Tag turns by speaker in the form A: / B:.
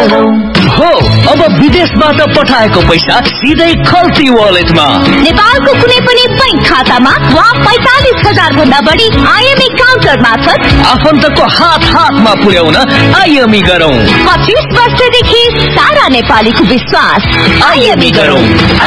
A: गरौँ।
B: हो अब विदेशबाट पठाएको पैसा सिधै खल्ती वालेटमा।
C: नेपालको कुनै पनि बैंक खातामा वा 45,000 भन्दा बढी आईएमई काउन्टर मार्फत
B: आफन्तको हातमा पुर्याउन आईएमई गरौँ।
C: 25 वर्षदेखि सारा नेपालीको विश्वास
B: आईएमई गरौँ।